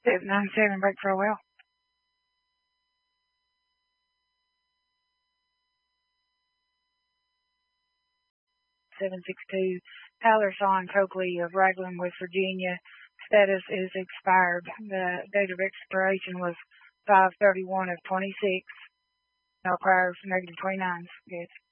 97, break for a well. 762, Hallerson Coakley of Raglan, West Virginia. Status is expired. The date of expiration was 5/31 of 26. No priors, negative 29s. Good.